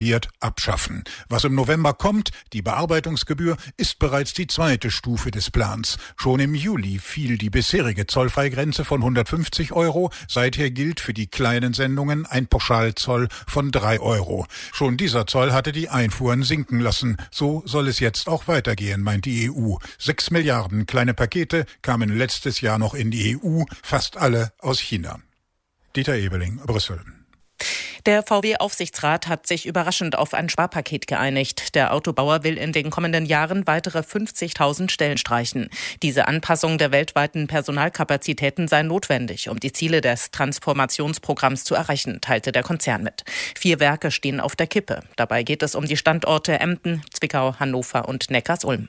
dezidiert abschaffen. Was im November kommt, die Bearbeitungsgebühr, ist bereits die zweite Stufe des Plans. Schon im Juli fiel die bisherige Zollfreigrenze von 150 €. Seither gilt für die kleinen Sendungen ein Pauschalzoll von 3 €. Schon dieser Zoll hatte die Einfuhren sinken lassen. So soll es jetzt auch weitergehen, meint die EU. 6 Milliarden kleine Pakete kamen letztes Jahr noch in die EU, fast alle aus China. Dieter Ebeling, Brüssel. Der VW-Aufsichtsrat hat sich überraschend auf ein Sparpaket geeinigt. Der Autobauer will in den kommenden Jahren weitere 50.000 Stellen streichen. Diese Anpassung der weltweiten Personalkapazitäten sei notwendig, um die Ziele des Transformationsprogramms zu erreichen, teilte der Konzern mit. 4 Werke stehen auf der Kippe. Dabei geht es um die Standorte Emden, Zwickau, Hannover und Neckarsulm.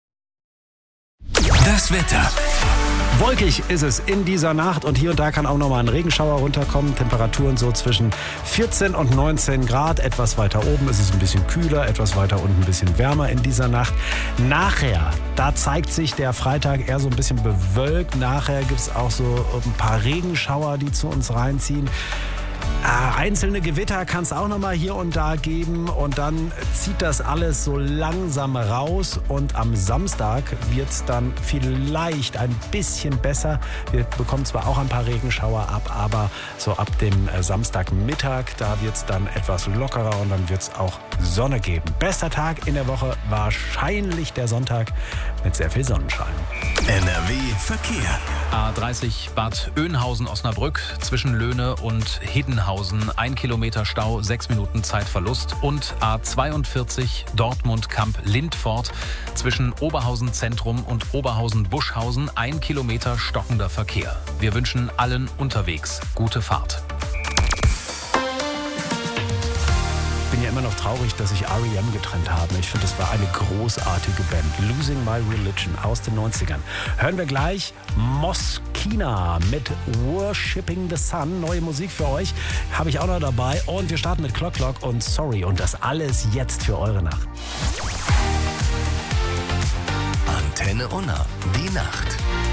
Das Wetter. Wolkig ist es in dieser Nacht und hier und da kann auch noch mal ein Regenschauer runterkommen. Temperaturen so zwischen 14 und 19 Grad. Etwas weiter oben ist es ein bisschen kühler, etwas weiter unten ein bisschen wärmer in dieser Nacht. Nachher, da zeigt sich der Freitag eher so ein bisschen bewölkt. Nachher gibt es auch so ein paar Regenschauer, die zu uns reinziehen. Einzelne Gewitter kann es auch noch mal hier und da geben und dann zieht das alles so langsam raus und am Samstag wird es dann vielleicht ein bisschen besser. Wir bekommen zwar auch ein paar Regenschauer ab, aber so ab dem Samstagmittag, da wird es dann etwas lockerer und dann wird es auch Sonne geben. Bester Tag in der Woche wahrscheinlich der Sonntag mit sehr viel Sonnenschein. NRW Verkehr. A30 Bad Oeynhausen-Osnabrück zwischen Löhne und Hiddenhausen 1 Kilometer Stau, 6 Minuten Zeitverlust. Und A42 Dortmund-Kamp-Lindfort zwischen Oberhausen Zentrum und Oberhausen-Buschhausen 1 Kilometer stockender Verkehr. Wir wünschen allen unterwegs gute Fahrt. Ich bin ja immer noch traurig, dass sich R.E.M. getrennt haben. Ich finde, das war eine großartige Band. Losing My Religion aus den 90ern. Hören wir gleich Moskina mit Worshipping the Sun. Neue Musik für euch habe ich auch noch dabei. Und wir starten mit Clock Clock und Sorry. Und das alles jetzt für eure Nacht. Antenne Unna, die Nacht.